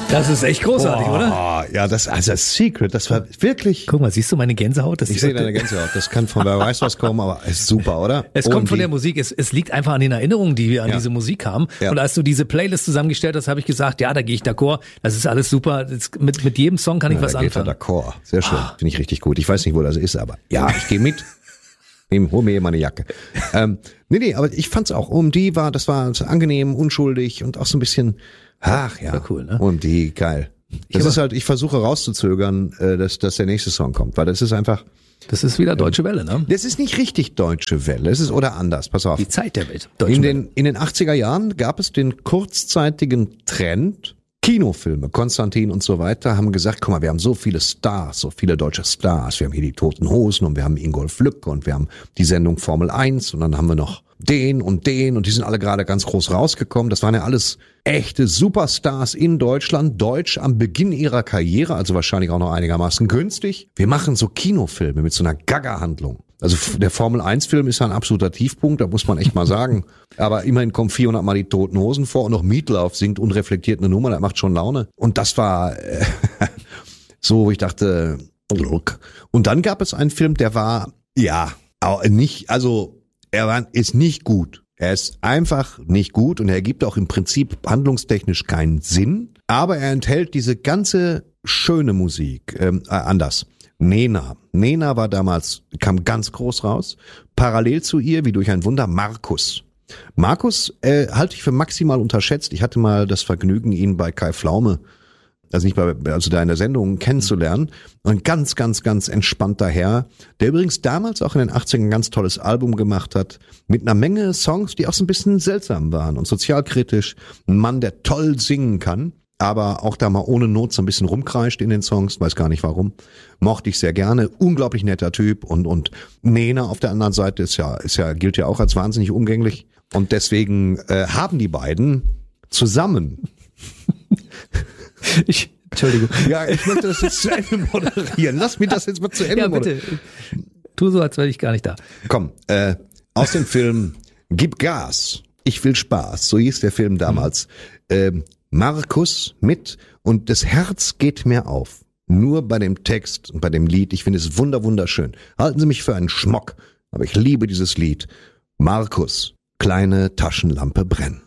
Das ist echt großartig, oder? Ja, das Secret, das war wirklich... Guck mal, siehst du meine Gänsehaut? Ich sehe deine Gänsehaut. Das kann von wer weiß was kommen, aber ist super, oder? Es kommt von der Musik. Es liegt einfach an den Erinnerungen, die wir an diese Musik haben. Ja. Und als du diese Playlist zusammengestellt hast, habe ich gesagt, ja, da gehe ich d'accord. Das ist alles super. Mit jedem Song kann ich was anfangen. D'accord. Sehr schön. Finde ich richtig gut. Ich weiß nicht, wo das ist, aber ja, ich gehe mit. Hol mir meine Jacke. Nee, aber ich fand's auch. Das war angenehm, unschuldig und auch so ein bisschen, cool, ne? Geil. Ich versuche rauszuzögern, dass der nächste Song kommt, weil das ist einfach. Das ist wieder Deutsche Welle, ne? Das ist nicht richtig Deutsche Welle. Es ist oder anders. Pass auf. Die Zeit der Welt. In den 80er Jahren gab es den kurzzeitigen Trend. Kinofilme, Konstantin und so weiter, haben gesagt, guck mal, wir haben so viele Stars, so viele deutsche Stars. Wir haben hier die Toten Hosen und wir haben Ingolf Lück und wir haben die Sendung Formel 1 und dann haben wir noch den und die sind alle gerade ganz groß rausgekommen. Das waren ja alles echte Superstars in Deutschland, deutsch am Beginn ihrer Karriere, also wahrscheinlich auch noch einigermaßen günstig. Wir machen so Kinofilme mit so einer Gaga-Handlung. Also der Formel-1-Film ist ja ein absoluter Tiefpunkt, da muss man echt mal sagen. Aber immerhin kommen 400 Mal die Toten Hosen vor und noch Meatloaf singt unreflektiert eine Nummer, das macht schon Laune. Und das war so, wo ich dachte, look. Und dann gab es einen Film, der war, ist nicht gut. Er ist einfach nicht gut und er ergibt auch im Prinzip handlungstechnisch keinen Sinn. Aber er enthält diese ganze schöne Musik, anders. Nena war damals, kam ganz groß raus. Parallel zu ihr, wie durch ein Wunder, Markus. Markus halte ich für maximal unterschätzt. Ich hatte mal das Vergnügen, ihn bei Kai Pflaume, da in der Sendung kennenzulernen. Ein ganz, ganz, ganz entspannter Herr, der übrigens damals auch in den 80ern ein ganz tolles Album gemacht hat, mit einer Menge Songs, die auch so ein bisschen seltsam waren und sozialkritisch. Ein Mann, der toll singen kann, aber auch da mal ohne Not so ein bisschen rumkreischt in den Songs, weiß gar nicht warum. Mochte ich sehr gerne, unglaublich netter Typ und Nena auf der anderen Seite gilt ja auch als wahnsinnig umgänglich und deswegen haben die beiden zusammen Entschuldigung. Ja, ich möchte das jetzt zu Ende moderieren. Lass mich das jetzt mal zu Ende moderieren. Ja, bitte. Tu so, als wäre ich gar nicht da. Komm, aus dem Film Gib Gas, ich will Spaß, so hieß der Film damals. Markus mit und das Herz geht mir auf. Nur bei dem Text und bei dem Lied, ich finde es wunderschön. Halten Sie mich für einen Schmock, aber ich liebe dieses Lied. Markus, kleine Taschenlampe brennen.